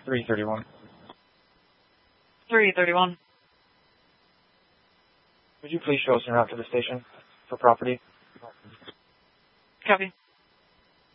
331. 331. Would you please show us en route to the station for property? Copy.